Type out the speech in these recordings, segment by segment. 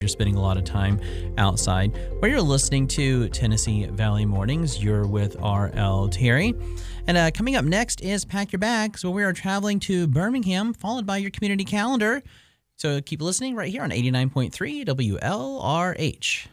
you're spending a lot of time outside. Where you're listening to Tennessee Valley Mornings, you're with R.L. Terry. And coming up next is Pack Your Bags, where we are traveling to Birmingham, followed by your community calendar. So keep listening right here on 89.3 WLRH.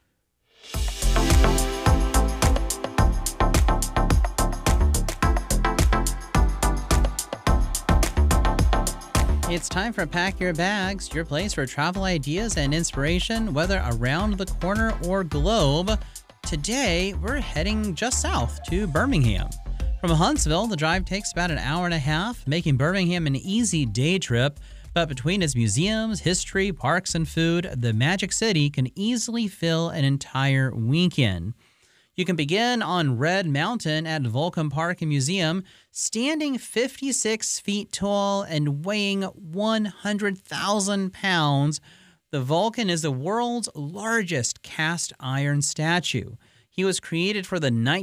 It's time for Pack Your Bags, your place for travel ideas and inspiration, whether around the corner or globe. Today, we're heading just south to Birmingham. From Huntsville, the drive takes about an hour and a half, making Birmingham an easy day trip. But between its museums, history, parks, and food, the Magic City can easily fill an entire weekend. You can begin on Red Mountain at Volcom Park and Museum, standing 56 feet tall and weighing 100,000 pounds. The Vulcan is the world's largest cast iron statue. He was created for the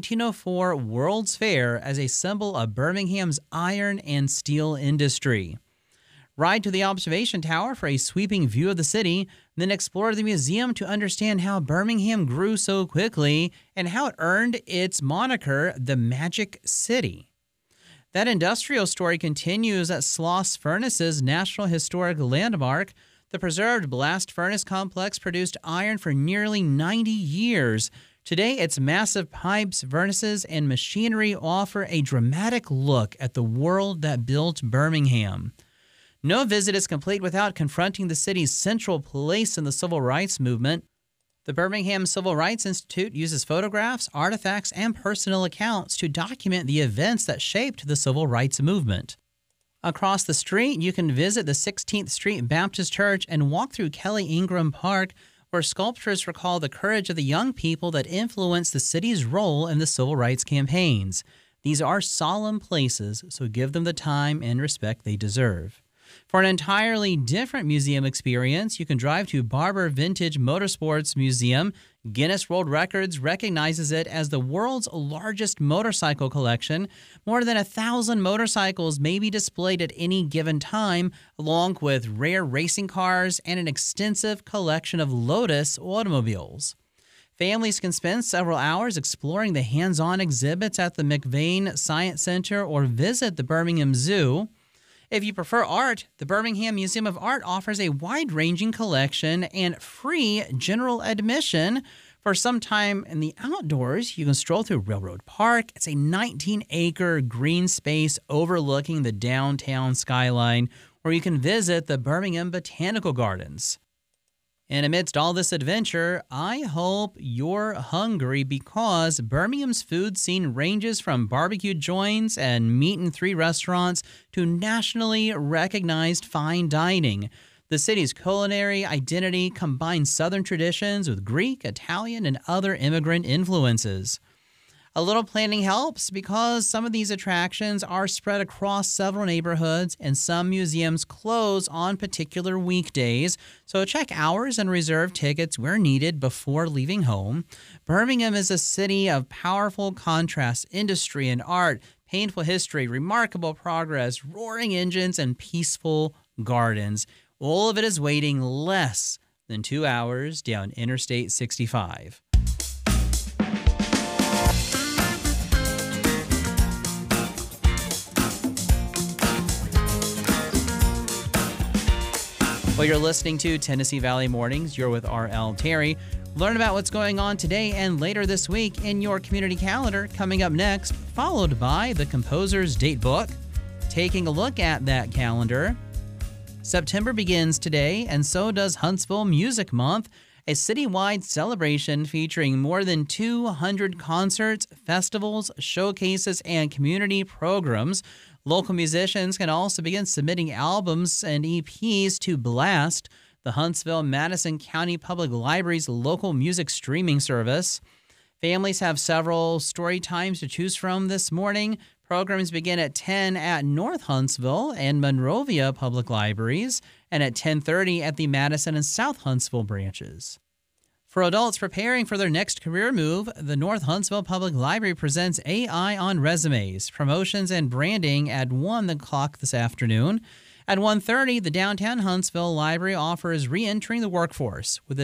1904 World's Fair as a symbol of Birmingham's iron and steel industry. Ride to the observation tower for a sweeping view of the city, then explore the museum to understand how Birmingham grew so quickly and how it earned its moniker, the Magic City. That industrial story continues at Sloss Furnaces National Historic Landmark. The preserved blast furnace complex produced iron for nearly 90 years. Today, its massive pipes, furnaces, and machinery offer a dramatic look at the world that built Birmingham. No visit is complete without confronting the city's central place in the civil rights movement. The Birmingham Civil Rights Institute uses photographs, artifacts, and personal accounts to document the events that shaped the civil rights movement. Across the street, you can visit the 16th Street Baptist Church and walk through Kelly Ingram Park, where sculptures recall the courage of the young people that influenced the city's role in the civil rights campaigns. These are solemn places, so give them the time and respect they deserve. For an entirely different museum experience, you can drive to Barber Vintage Motorsports Museum. Guinness World Records recognizes it as the world's largest motorcycle collection. More than 1,000 motorcycles may be displayed at any given time, along with rare racing cars and an extensive collection of Lotus automobiles. Families can spend several hours exploring the hands-on exhibits at the McVeigh Science Center or visit the Birmingham Zoo. If you prefer art, the Birmingham Museum of Art offers a wide-ranging collection and free general admission. For some time in the outdoors, you can stroll through Railroad Park. It's a 19-acre green space overlooking the downtown skyline, where you can visit the Birmingham Botanical Gardens. And amidst all this adventure, I hope you're hungry, because Birmingham's food scene ranges from barbecue joints and meat-and-three restaurants to nationally recognized fine dining. The city's culinary identity combines Southern traditions with Greek, Italian, and other immigrant influences. A little planning helps, because some of these attractions are spread across several neighborhoods and some museums close on particular weekdays, so check hours and reserve tickets where needed before leaving home. Birmingham is a city of powerful contrasts, industry and art, painful history, remarkable progress, roaring engines, and peaceful gardens. All of it is waiting less than 2 hours down Interstate 65. Well, you're listening to Tennessee Valley Mornings. You're with R.L. Terry. Learn about what's going on today and later this week in your community calendar coming up next, followed by the Composer's Date Book. Taking a look at that calendar, September begins today, and so does Huntsville Music Month, a citywide celebration featuring more than 200 concerts, festivals, showcases, and community programs. Local musicians can also begin submitting albums and EPs to Blast, the Huntsville-Madison County Public Library's local music streaming service. Families have several story times to choose from this morning. Programs begin at 10 at North Huntsville and Monrovia Public Libraries, and at 10:30 at the Madison and South Huntsville branches. For adults preparing for their next career move, the North Huntsville Public Library presents AI on Resumes, Promotions, and Branding at 1 o'clock this afternoon. At 1:30, the downtown Huntsville Library offers re-entering the workforce with a